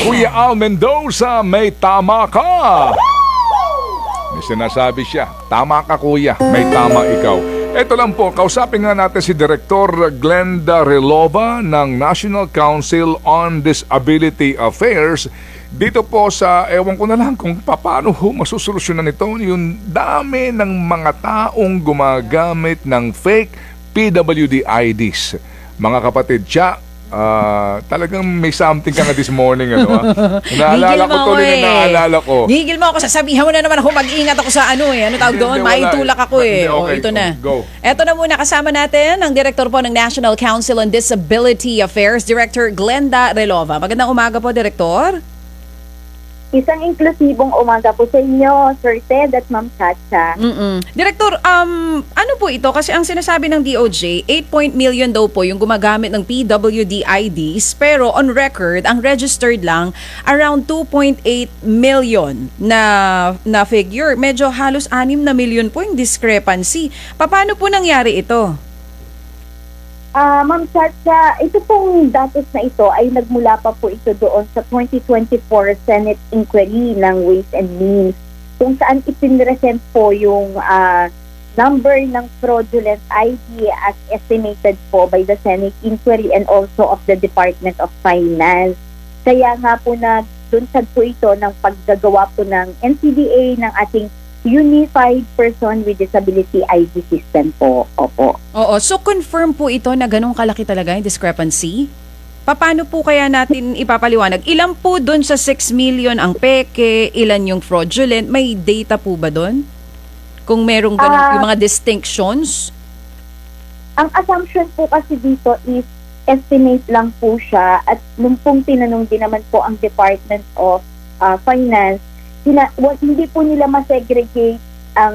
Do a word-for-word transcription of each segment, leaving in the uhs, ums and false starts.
Kuya Al Mendoza, may tama ka. May sinasabi siya, tama ka kuya, may tama ikaw. Ito lang po, kausapin nga natin si Direktor Glenda Relova ng National Council on Disability Affairs. Dito po sa, ewan ko na lang kung paano ho masusolusyonan ito, yung dami ng mga taong gumagamit ng fake P W D I Ds. Mga kapatid, siya, Uh, talagang may something ka nga this morning, ano ah. Naalala ko tuloy na naalala ko. Gigil mo ako, sasabihan mo na naman ako mag-ingat ako sa ano eh. Ano tawag doon? Maitulak ako eh. O, ito na. Go. Ito na muna, kasama natin ang Direktor po ng National Council on Disability Affairs, Director Glenda Relova. Magandang umaga po, Direktor. Isang inklusibong umaga po sa inyo, Sir Ted at Ma'am Chacha. Mm-mm. Direktor, um, ano po ito? Kasi ang sinasabi ng D O J, eight point million daw po yung gumagamit ng P W D I Ds, pero on record, ang registered lang around two point eight million na, na figure. Medyo halos anim na milyon po yung discrepancy. Paano po nangyari ito? Ah, uh, Ma'am Chacha, ito pong datos na ito ay nagmula pa po ito doon sa twenty twenty-four Senate Inquiry ng Ways and Means, kung saan ipinresent po yung uh, number ng fraudulent I D as estimated po by the Senate Inquiry and also of the Department of Finance. Kaya nga po na dunsad po ito ng paggagawa po ng N C D A ng ating Unified Person with Disability I D System po. Opo. Oo. So confirm po ito na ganun kalaki talaga yung discrepancy? Paano po kaya natin ipapaliwanag? Ilan po doon sa six million ang peke? Ilan yung fraudulent? May data po ba doon? Kung merong ganun, uh, yung mga distinctions? Ang assumption po kasi dito is estimate lang po siya, at nung pong tinanong din naman po ang Department of uh, Finance, Sina, well, hindi po nila masegregate ang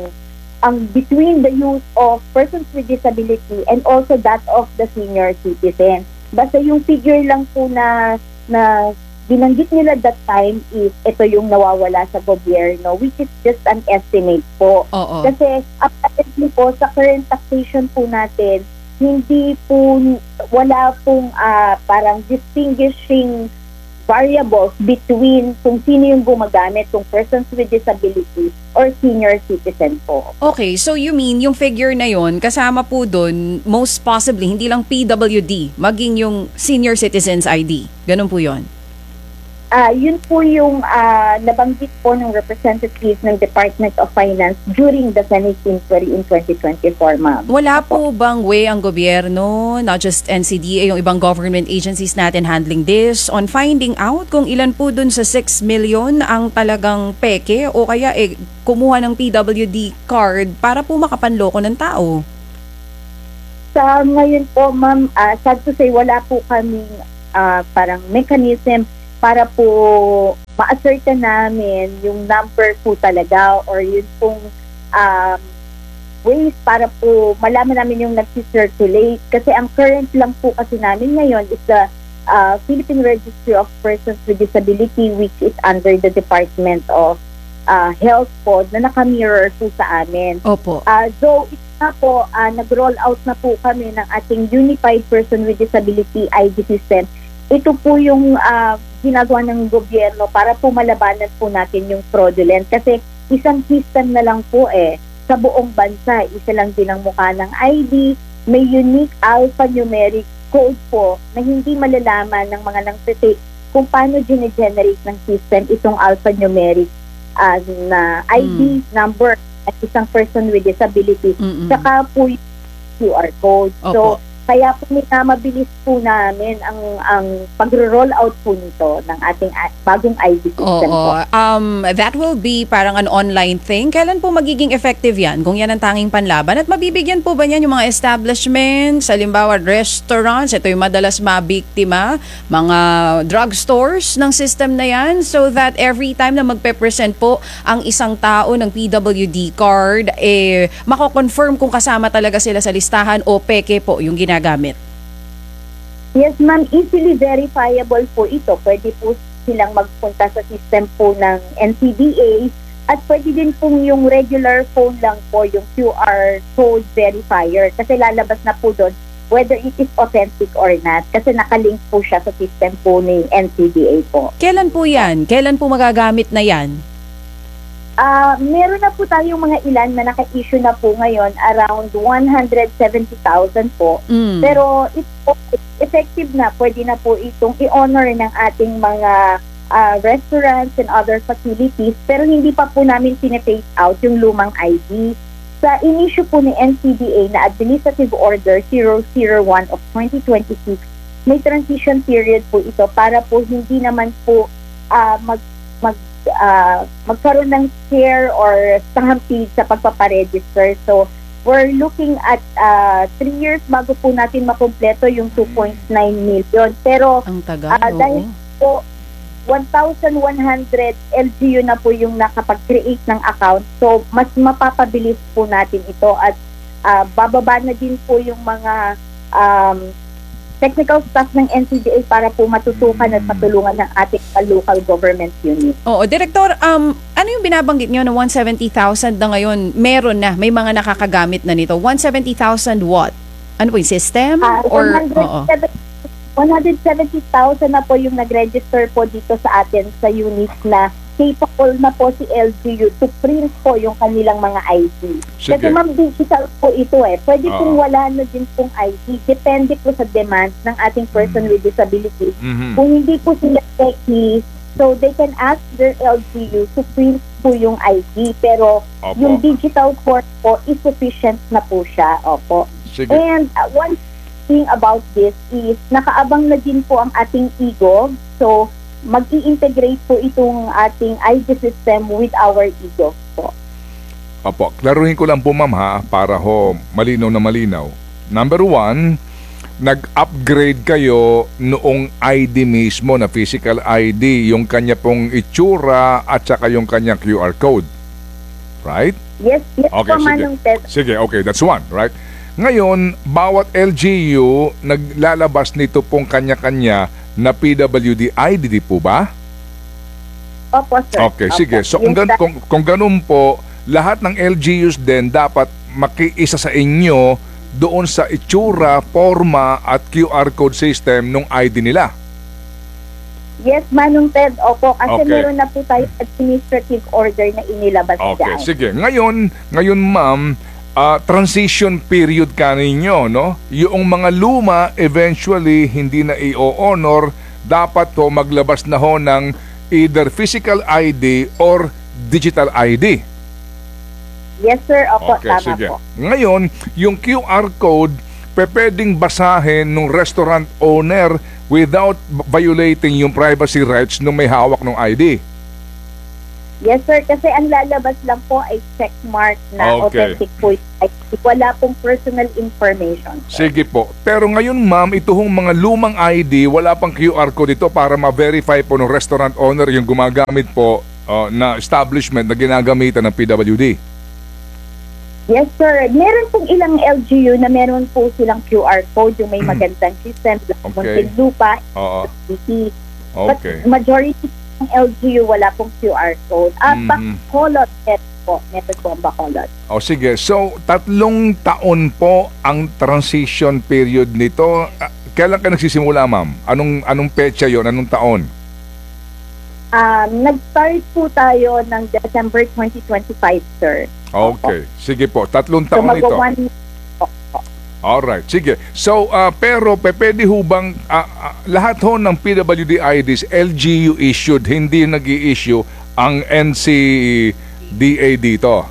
ang between the use of persons with disability and also that of the senior citizen. Basta yung figure lang po na na binanggit nila that time is ito yung nawawala sa gobyerno, which is just an estimate po. Oo. Kasi apparently po sa current taxation po natin, hindi po wala pong uh, parang distinguishing variables between kung sino yung gumagamit, kung persons with disability or senior citizen po. Okay, so you mean yung figure na yon kasama po doon, most possibly, hindi lang P W D, maging yung senior citizens I D. Ganun po yon. Ah, uh, yun po yung uh, nabanggit po ng representatives ng Department of Finance during the Senate Inquiry in twenty twenty-four, ma'am. Wala po bang way ang gobyerno, not just N C D A, yung ibang government agencies natin handling this, on finding out kung ilan po dun sa six million ang talagang peke o kaya eh, kumuha ng P W D card para po makapanloko ng tao? Sa ngayon po, ma'am, uh, sad to say, wala po kaming uh, parang mechanism para po ma-ascertain namin yung number po talaga or yun pong um, ways para po malaman namin yung nag-circulate. Kasi ang current lang po kasi namin ngayon is the uh, Philippine Registry of Persons with Disability, which is under the Department of uh, Health po, na naka-mirror po sa amin. Opo. Uh, so, ito na po, uh, nag-roll out na po kami ng ating Unified Person with Disability I D System. Ito po yung uh, ginagawa ng gobyerno para po malabanan po natin yung fraudulent. Kasi isang system na lang po eh, sa buong bansa, isa lang din ang mukha ng I D, may unique alphanumeric code po na hindi malalaman ng mga nang-take kung paano gine-generate ng system itong alphanumeric uh, na I D mm. number at isang person with disability. Mm-mm. Saka po yung Q R code. Opo. So, kaya po mabilis po namin ang ang pagro-roll out po nito ng ating bagong I D system Oo. po. Um, that will be parang an online thing. Kailan po magiging effective yan kung yan ang tanging panlaban? At mabibigyan po ba niyan yung mga establishments, halimbawa restaurants, ito yung madalas mabiktima, mga drugstores ng system na yan, so that every time na magpe-present po ang isang tao ng P W D card, eh, mako-confirm kung kasama talaga sila sa listahan o peke po yung ginagawa gamit. Yes, ma'am. Easily verifiable po ito. Pwede po silang magpunta sa system po ng N C D A at pwede din pong yung regular phone lang po, yung Q R code verifier. Kasi lalabas na po doon whether it is authentic or not kasi nakalink po siya sa system po ni N C D A po. Kailan po yan? Kailan po magagamit na yan? Ah, meron na po tayong mga ilan na naka-issue na po ngayon, around one hundred seventy thousand po. Mm. Pero ito, effective na, pwede na po itong i-honor ng ating mga ah, restaurants and other facilities, pero hindi pa po namin sine-phase out yung lumang I D. Sa in-issue po ni N C D A na Administrative Order zero zero one of twenty twenty-six, may transition period po ito para po hindi naman po ah, mag, mag, ah, magkaroon ng scare or stampede sa pagpaparegister. So, we're looking at uh, three years bago po natin makumpleto yung two point nine million. Pero Ang tagal, ah, dahil oo. po one thousand one hundred L G U na po yung nakapag-create ng account. So, mas mapapabilis po natin ito at ah, bababa na din po yung mga um, technical staff ng N C D A para po matutukan at matulungan ng ating local government unit. Oo, Direktor, um, ano yung binabanggit nyo na one hundred seventy thousand na ngayon? Meron na, may mga nakakagamit na nito. one hundred seventy thousand what? Ano po yung system? Ah, Or, oo. one hundred seventy thousand na po yung nag-register po dito sa atin sa unit na capable na po si L G U to print po yung kanilang mga I D. Sige. Kasi ma'am, digital po ito eh. Pwede Oo. pong wala na din pong I D. Depende po sa demand ng ating person with disability. Mhm. Kung hindi po sila techie, so they can ask their L G U to print po yung I D. Pero Opo. yung digital form po is sufficient na po siya. Opo. Sige. And uh, one thing about this is nakaabang na din po ang ating e-gov. So, mag-i-integrate po itong ating I D system with our e-gov po. Opo, klaruhin ko lang po ma'am ha, para ho malinaw na malinaw. Number one, nag-upgrade kayo noong I D mismo na physical I D, yung kanya pong itsura at saka yung kanyang Q R code. Right? Yes, yes Okay, po, sige. Manong Ted. Sige, okay, that's one, right? Ngayon, bawat L G U naglalabas nito pong kanya-kanya na P W D I D, di po ba? Opo, sir. Okay, Opo. sige. So kung, Yes, gan- kung, kung ganun po, lahat ng L G Us din dapat makiisa sa inyo doon sa itsura, forma at Q R code system ng I D nila. Yes, Manong Ted. Opo, kasi Okay. meron na po tayo administrative order na inilabas Okay, dyan. sige. Ngayon, ngayon ma'am, ah, transition period ka ninyo, no? Yung mga luma, eventually, hindi na i-honor, dapat to maglabas na ho ng either physical I D or digital I D. Yes, sir. Opo, Okay, tama sige. po. Ngayon, yung Q R code, pe- pwedeng basahin ng restaurant owner without violating yung privacy rights nung may hawak ng I D. Yes, sir. Kasi ang lalabas lang po ay checkmark na Okay. authentic po. yung I D. Wala pong personal information. sir. Sige po. Pero ngayon ma'am, ito hong mga lumang I D, wala pang Q R code ito para ma-verify po ng restaurant owner yung gumagamit po uh, na establishment na ginagamitan ng P W D. Yes, sir. Meron pong ilang L G U na meron po silang Q R code, yung may magandang system, Okay. Muntinlupa, Oo. C T. But Okay. majority ng L G U wala pong Q R code. At Mhm. Bacolod, yes po. Meron po ang Bacolod. O sige, so tatlong taon po ang transition period nito. Ah, Kailan ka nagsisimula ma'am? Anong, anong petsa yon? Anong taon? Um, nag-start po tayo ng December twenty twenty-five, sir. Okay. Sige po, tatlong So, taon ito. mag-one Alright, sige. So, ah, pero pe- pwede ho bang ah, ah, lahat ho ng P W D I Ds L G U issued, hindi nag issue ang N C D A dito?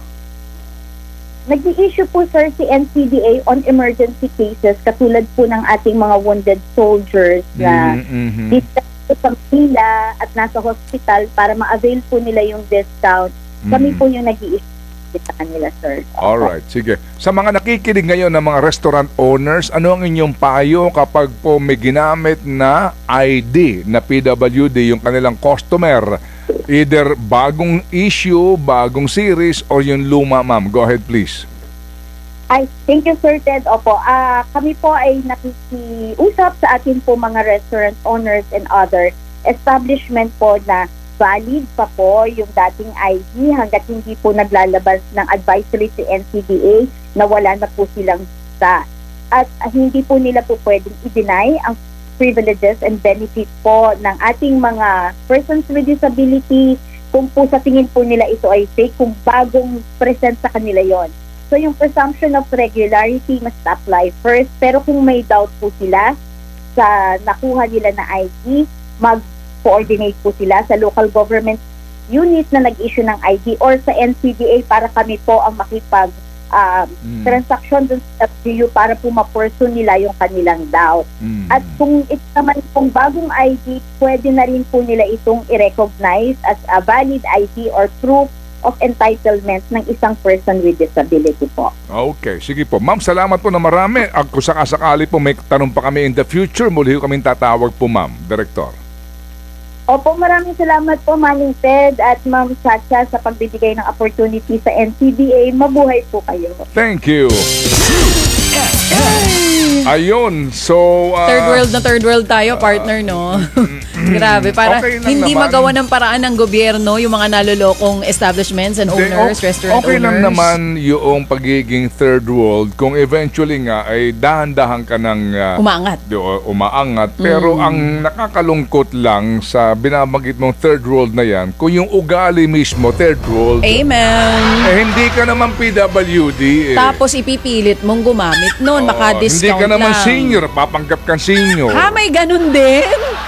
Nag-i-issue po, sir, si N C D A on emergency cases katulad po ng ating mga wounded soldiers na Mhm, mhm. dito sa Manila at nasa hospital para ma-avail po nila yung discount. Kami Mhm. po yung nag-i-issue sa kanila, sir. Alright, sige. Sa mga nakikinig ngayon ng mga restaurant owners, ano ang inyong payo kapag po may ginamit na I D na P W D yung kanilang customer? Either bagong issue, bagong series, or yung luma, ma'am. Go ahead, please. Ay, thank you, Sir Ted. Opo, ah kami po ay nakikiusap sa atin po mga restaurant owners and other establishment po na valid pa po yung dating I D hanggat hindi po naglalabas ng advisory si N C D A na wala na po silang visa. at ah, hindi po nila po pwedeng i-deny ang privileges and benefits po ng ating mga persons with disability kung po sa tingin po nila ito ay fake, kung bagong present sa kanila yon. So yung presumption of regularity must apply first, pero kung may doubt po sila sa nakuha nila na I D, mag-coordinate po sila sa local government unit na nag-issue ng I D or sa N C D A para kami po ang makipag uh, Mm. transaction dun sa F G U para po ma-pursue nila yung kanilang doubt. Mm. At kung ito naman kung bagong I D, pwede na rin po nila itong i-recognize as a valid I D or proof of entitlement ng isang person with disability po. Okay, sige po. Ma'am, salamat po na marami. At kung sakasakali po may tanong pa kami in the future, muli ko kaming tatawag po, ma'am, Director. Opo, maraming salamat po, Manning Ted at Ma'am Chacha sa pagbibigay ng opportunity sa N C D A. Mabuhay po kayo. Thank you. Ayun, so... ah, Third world na third world tayo, partner, no? Grabe, para Okay lang hindi naman. magawa ng paraan ng gobyerno yung mga nalolokong establishments and Hindi, owners, okay, restaurant okay owners. lang naman yung pagiging third world kung eventually nga ay dahan-dahan ka ng ah, Umaangat. di- o- umaangat. Pero Mm. ang nakakalungkot lang sa binabanggit mong third world na yan, kung yung ugali mismo, third world, Amen. eh hindi ka naman P W D eh. Tapos ipipilit mong gumamit nun, Oo, maka-discount hindi ka naman lang. senior, papanggap kang senior. Ha, may ganun din?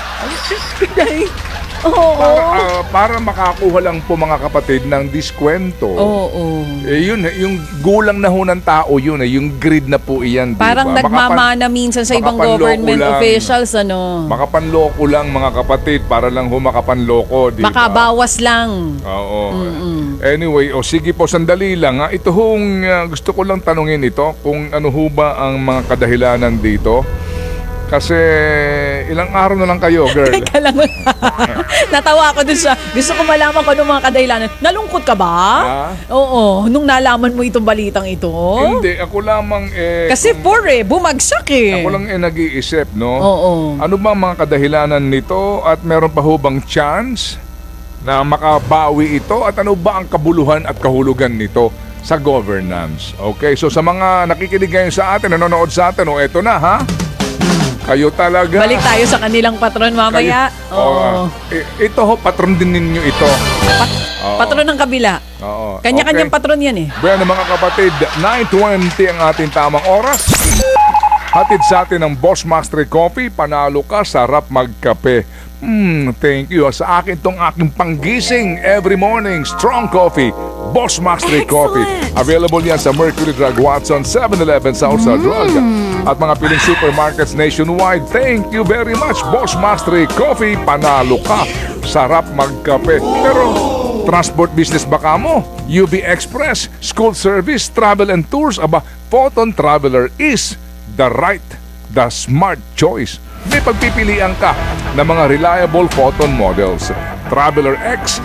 Oo. Para, ah, para makakuha lang po mga kapatid ng diskwento. Oo. Eh yun, yung gulang na ho ng tao yun, eh, yung greed na po iyan. di Parang ba? nagmamana minsan sa ibang makapanloko government lang. officials, ano? Makapanloko lang mga kapatid para lang ho makapanloko, di ba? Makabawas lang. Oo. Mm-mm. Anyway, o sige po, sandali lang. Ha? Ito hong ah, gusto ko lang tanungin ito kung ano ho ba ang mga kadahilanan dito. Kasi ilang araw na lang kayo, girl. Teka lang. Natawa ako dun sa, gusto ko malaman ko ng mga kadahilanan. Nalungkot ka ba? Ha? Oo, nung nalaman mo itong balitang ito. Hindi, ako lamang eh... Kasi kung- poor eh, bumagsak eh. Ako lang eh nag-iisip, no? Oo. Ano ba ang mga kadahilanan nito at meron pa ho bang chance na makabawi ito at ano ba ang kabuluhan at kahulugan nito sa governance? Okay, so sa mga nakikinig ngayon sa atin, nanonood sa atin, o eto na ha? Kayo talaga. Balik tayo sa kanilang patron mamaya. Kayo- Oo. Oo. I- ito ho, patron din ninyo ito. Oo. Patron ng kabila. Oo. Kanya-kanyang Okay. patron yan eh. Bueno mga kapatid, nine twenty ang ating tamang oras. Hatid sa atin ng Boss Master Coffee, panalo ka, sarap magkape. Hmm, thank you. Sa akin tong aking panggising every morning, strong coffee, Boss Master Coffee. Available yan sa Mercury Drug Watson, seven eleven Southside Drug at mga piling supermarkets nationwide. Thank you very much, Boss Master Coffee. Panalo ka, sarap magkape. Pero transport business ba ka mo? U B Express, school service, travel and tours. Aba, Photon Traveler is the right, the smart choice. May pagpipilian ka ng mga reliable Photon models. Traveler X,